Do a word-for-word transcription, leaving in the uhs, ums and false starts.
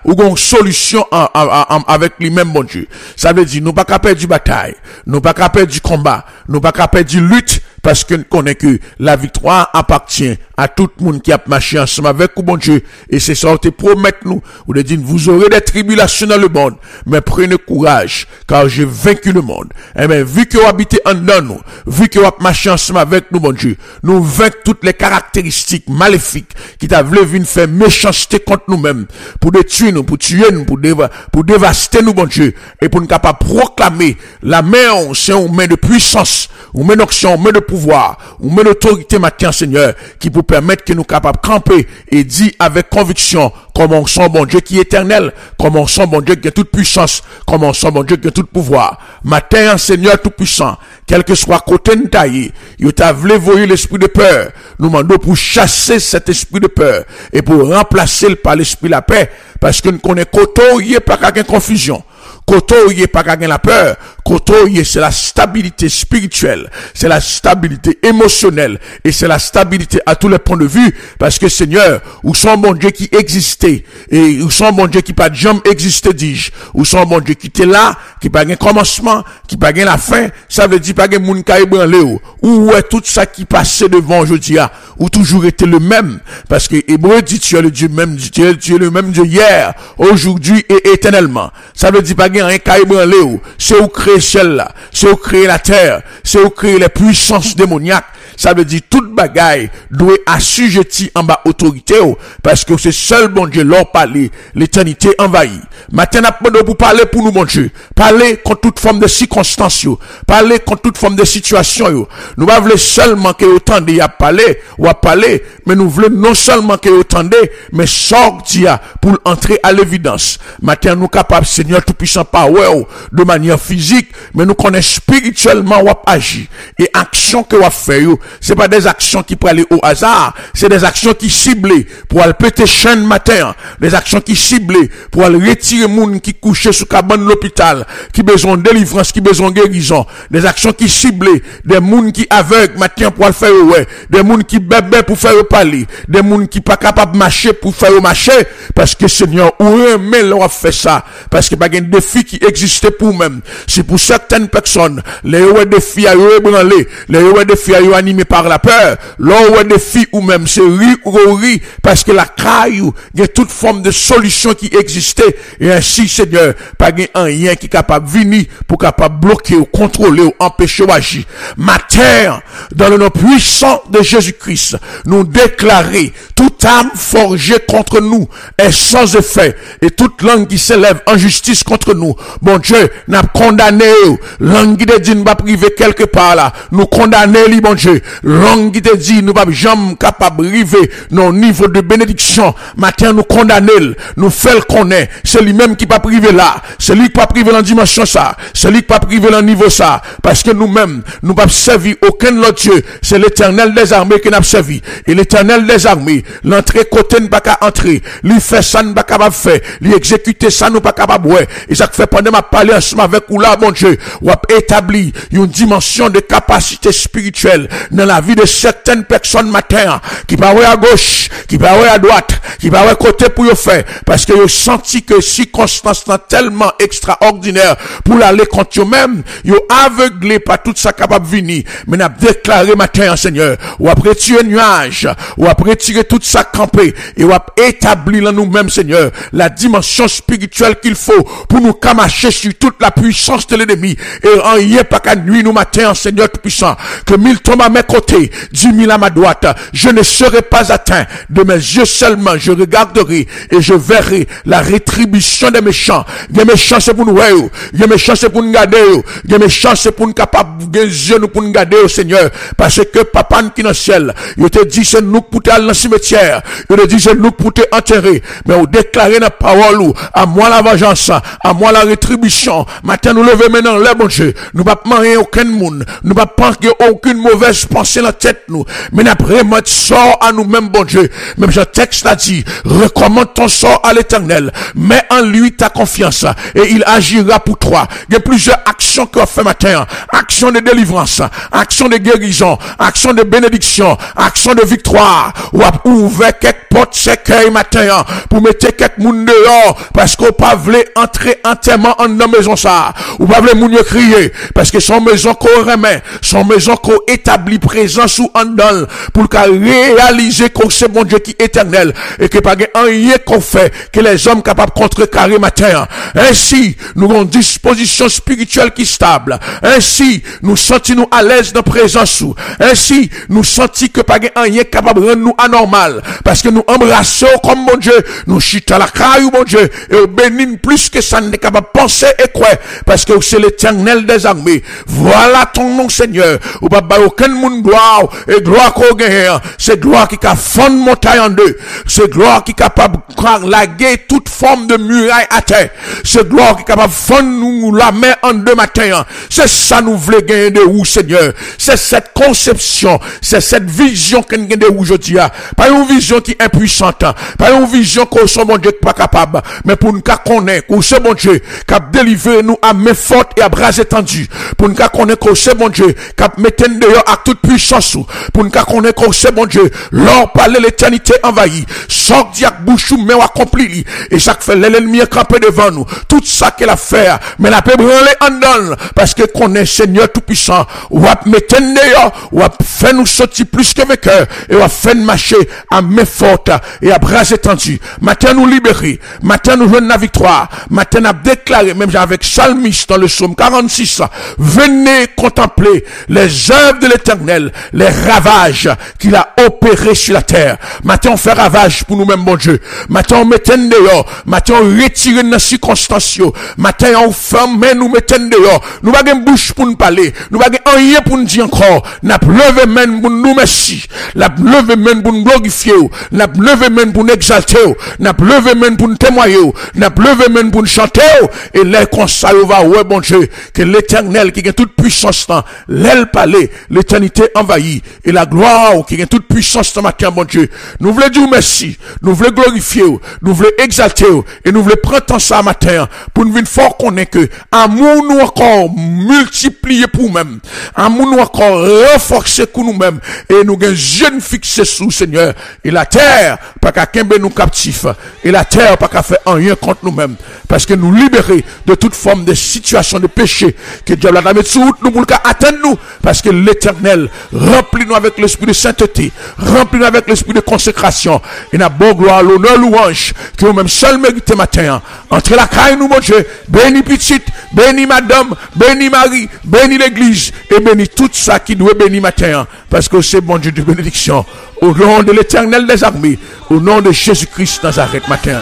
ou gon solution en, en, en, avec lui-même, bon Dieu. Ça veut dire, nous pas qu'à perdre du bataille, nous pas qu'à perdre du combat, nous pas qu'à perdre du lutte, parce que nous connaissons que la victoire appartient à tout le monde qui a marché ensemble avec vous, bon Dieu. Et c'est ça, te promettre nous, ou de dire, vous aurez des tribulations dans le monde, mais prenez courage, car j'ai vaincu le monde. Eh bien, vu que vous habitez en nous, vu que vous avez marché ensemble avec nous, bon Dieu, nous vaincre toutes les caractéristiques maléfiques qui t'a voulu venir faire méchanceté contre nous-mêmes, pour détruire nous, pour tuer nous, pour, déva, pour dévaster nous, bon Dieu, et pour nous capable proclamer la main, c'est une main de puissance, une main d'action, une main de pouvoir, une main d'autorité, matin, Seigneur, qui vous permettre que nous capables de camper et dire avec conviction comment on sent bon Dieu qui est éternel, comment on sent bon Dieu qui a toute puissance, comment on sent bon Dieu qui a tout pouvoir. Matin, Seigneur tout puissant, quel que soit côté de taille, il t'a voulu voyer l'esprit de peur. Nous demandons pour chasser cet esprit de peur et pour remplacer par l'esprit de la paix, parce que nous connaissons qu'auto, il n'y a pas qu'à confusion. Koto yé pas gagner la peur, koto yé c'est la stabilité spirituelle, c'est la stabilité émotionnelle et c'est la stabilité à tous les points de vue, parce que Seigneur, où sont bon Dieu qui existait et où sont bon Dieu qui pas jamais existé, dis-je, où sont bon Dieu qui était là, qui pas gain commencement, qui pas gain la fin, ça veut dire pas gain moun ka ébranlé ou est tout ça qui passait devant aujourd'hui a ou toujours été le même, parce que Hébreu dit tu es le Dieu même, tu es, tu es le même Dieu hier, aujourd'hui et éternellement. Ça veut dire pas gain un ka ébranlé ou, c'est où créer ciel là, c'est où créer la terre, c'est où créer les puissances démoniaques. Ça veut dire toute bagaille doit assujetti en bas autorité parce que c'est seul bon Dieu leur parler, l'éternité envahie. Maintenant n'a pour parler pour nous bon Dieu, parler contre toute forme de circonstance, parler contre toute forme de situation yo. Nous pas voulons seulement que autant de y a parler ou à parler, mais nous voulons non seulement que autant de mais sortir pour entrer à l'évidence. Maintenant nous capables Seigneur tout puissant power de manière physique, mais nous connaissons spirituellement ou agir et action que ou faire yo. C'est pas des actions qui pourraient aller au hasard, c'est des actions qui ciblées pour aller péter chaîne matin, des actions qui ciblées pour aller retirer moun qui couche sous cabane de l'hôpital, qui besoin de délivrance, qui besoin de guérison, des actions qui ciblées, des moun qui aveugles matin pour aller faire ouais, des moun qui bébé pour faire parler, des moun qui pas capable de marcher pour faire marcher, parce que Seigneur, ou remet leur fait ça, parce que pas un défi qui existait pour même, c'est pour certaines personnes, les ouais défis à ébranler, les ouais défis à animé par la peur, l'on des filles ou même c'est ri ou ri, parce que la caillou, il y a toute forme de solution qui existait, et ainsi, Seigneur, pas un rien qui est capable de venir pour capable bloquer ou contrôler ou empêcher ou agir. Matin, dans le nom puissant de Jésus-Christ, nous déclarer toute âme forgée contre nous est sans effet, et toute langue qui s'élève en justice contre nous, bon Dieu, n'a condamné, langue qui dit nous pas privé quelque part là, nous condamner, bon Dieu, langue qui te dit, nous pas jamais capable de arriver dans niveau de bénédiction. Matin, nous condamner, nous faire le connaître. C'est lui-même qui pas privé là. C'est lui qui pas privé dans la dimension ça. C'est lui qui pas privé dans le niveau ça. Parce que nous-mêmes, nous pas servi aucun autre Dieu. C'est l'éternel des armées qui n'a servi. Et l'éternel des armées, l'entrée côté ne pas qu'à entrer. Lui fait ça, ne pas capable faire. Lui exécuter ça, nous pas capable ouais. Et ça fait pendant ma parler ensemble avec ou là, mon Dieu, ou a établi une dimension de capacité spirituelle dans la vie de certaines personnes matin qui parlent à gauche, qui parlent à droite, qui parlent à côté pour y faire parce que ils ont senti que circonstances sont tellement extraordinaires pour aller contre eux-mêmes, ils ont aveuglé par tout ça capable de venir. Mais n'a déclaré matin, Seigneur, ou après tuer nuage, ou après tirer tout ça campé et ou établi dans nous-mêmes, Seigneur, la dimension spirituelle qu'il faut pour nous camacher sur toute la puissance de l'ennemi et en y est pas qu'à nuit nous matin, Seigneur tout puissant, que mille tombent à mes côtés, dix mille à ma droite, je ne serai pas atteint. De mes yeux seulement, je regarderai et je verrai la rétribution des méchants. Les méchants, c'est pour nous, les méchants, c'est pour nous garder, les méchants, c'est pour nous capables, les yeux, nous pour nous garder, au Seigneur. Parce que papa qui est dans le ciel, il te dit, c'est nous pour aller dans le cimetière. Il te dit, c'est nous pour te enterrer. Mais on déclare dans la parole, à moi la vengeance, à moi la rétribution. Maintenant, nous levons maintenant, là, bon Dieu. Nous ne pouvons pas marier aucun monde. Nous ne pouvons pas penser aucune mauvaise penser dans la tête nous, mais n'a vraiment sort à nous-mêmes, bon Dieu. Même Jean texte l'a dit, recommande ton sort à l'Éternel, mets en lui ta confiance, et il agira pour toi. Il y a plusieurs actions qu'on fait matin, action de délivrance, action de guérison, action de bénédiction, action de victoire, ou à ouvrir quelques portes sécueil matin, pour mettre quelques moun dehors, parce qu'on pas voulait entrer entièrement en la maison ça, ou pas voulait moun crier, parce que son maison qu'on remet, son maison qu'on établit présence ou en dans, pour qu'à réaliser qu'on c'est bon Dieu qui est éternel, et que pas rien qu'on fait, que les hommes capables de contrecarrer matin. Ainsi, nous avons une disposition spirituelle qui est stable. Ainsi, nous sentons nous à l'aise dans la présence. Ainsi, nous sentons que pas rien capable de rendre nous anormal, parce que nous embrassons comme mon Dieu, nous chutons la caille, mon Dieu, et nous bénissons plus que ça n'est capable de penser et quoi, parce que c'est l'Éternel des armées. Voilà ton nom, Seigneur. Ou pas aucun monde gloire, et gloire qu'on gagne, c'est gloire qui a fondé montagne en deux, c'est gloire qui est capable de laguer toute forme de muraille à terre, c'est gloire qui est capable de fondre nous la main en deux matins. C'est ça nous voulons gagner de vous, Seigneur. C'est cette conception, c'est cette vision que nous gagnons de vous aujourd'hui. Pas une vision qui est impuissante, pas une vision qu'on soit bon Dieu pas capable, mais pour nous connaître que c'est bon Dieu qui a délivré nous à main forte et à bras étendus, pour nous connaître que c'est bon Dieu qui a mis dehors à toute puissance, pour nous connaître que c'est bon Dieu, l'or parler l'éternité envahie, sans diak bouchou mais accompli, et ça fait l'ennemi campé devant nous, tout ça qu'elle a fait, mais la peut branler en donne, parce que qu'on est Seigneur tout puissant, ou à mettre dehors, ou à faire nous sortir plus que vainqueurs, et à faire marcher à main forte et à bras étendus. Matin nous libérer, matin nous joindre la victoire, matin nous déclarer, même avec Psalmiste dans le psaume quarante-six, venez contempler les œuvres de l'Éternel, les ravages qu'il a opérés sur la terre. Matin on fait ravage pour nous-mêmes, bon Dieu. Matin on met dehors, matin on retire nos circonstances, matin on ferme, nous mettons dehors. Nous n'avons pas de bouche pour nous parler, nous n'avons pas rien pour nous dire encore. Nous avons levé main pour nous merci, nous avons levé main pour nous glorifier, nous avons levé main pour nous exalter, nous avons levé main pour nous témoigner, nous avons levé main pour nous chanter, et les conseils va, ouais, bon Dieu, que l'Éternel qui a toute puissance, l'aile parler, l'éternité envahie, et la gloire qui a toute puissance dans matin, bon Dieu. Nous voulons dire merci, nous voulons glorifier, nous voulons exalter, et nous voulons prendre temps ça matin, pour nous venir fort connaître que, amour nous encore multiplié pour nous-mêmes, amour nous encore renforcé pour nous-mêmes, et nous avons jeunes fixés sous Seigneur, et la terre, pas qu'à kembe nous captifs, et la terre, pas qu'à faire rien contre nous-mêmes, parce que nous libérer de toute forme de situation de péché, que Dieu l'a mis sous nous pour atteindre nous, parce que l'Éternel remplit nous avec l'esprit de sainteté, remplit nous avec l'esprit de consécration, et n'a beau gloire, l'honneur, louange, que nous-mêmes seuls méritons matin, entre la caille nous, mon Dieu, bénis petite, bénis madame, bénis Marie, bénis l'église, et bénis tout ça qui doit bénir matin, parce que c'est bon Dieu de bénédiction, au nom de l'Éternel des armées, au nom de Jésus-Christ Nazareth matin.